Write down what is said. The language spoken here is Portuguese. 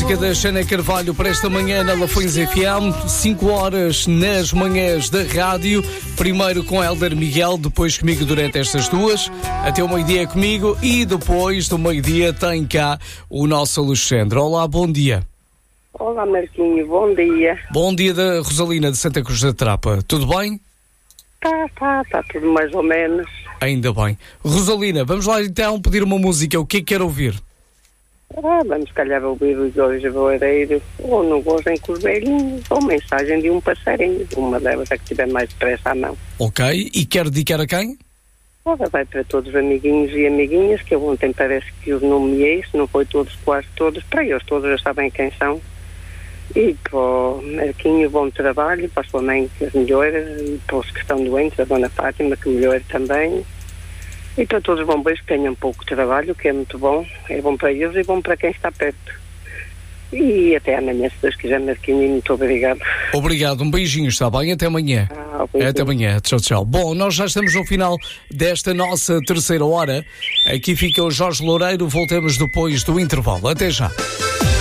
música da Xana Carvalho para esta manhã na Lafões FM, 5 horas nas manhãs da rádio, primeiro com Hélder Miguel, depois comigo durante estas duas, até o meio-dia comigo e depois do meio-dia tem cá o nosso Alexandre. Olá, bom dia. Olá Marquinho, bom dia. Bom dia da Rosalina de Santa Cruz da Trapa, tudo bem? Tá tudo mais ou menos. Ainda bem. Rosalina, vamos lá então pedir uma música, o que é que quer ouvir? Vamos se calhar ouvir os Jorge Valeiros, ou Não Gozem com os Velhinhos, ou Mensagem de um Passarinho, uma delas é que tiver mais depressa à mão. Ok, e quer dedicar a quem? Ora, vai para todos os amiguinhos e amiguinhas, que eu ontem parece que os nomeei, se não foi todos, quase todos, para eles todos já sabem quem são. E para o Marquinho, bom trabalho, para a sua mãe que as melhore, e para os que estão doentes, a Dona Fátima, que melhore também. E para todos os bombeiros que tenham pouco trabalho, que é muito bom, é bom para eles e bom para quem está perto. E até amanhã, se Deus quiser, Marquinho, muito obrigado. Obrigado, um beijinho, está bem? Até amanhã. Até amanhã, tchau, tchau. Bom, nós já estamos no final desta nossa terceira hora. Aqui fica o Jorge Loureiro, voltamos depois do intervalo. Até já.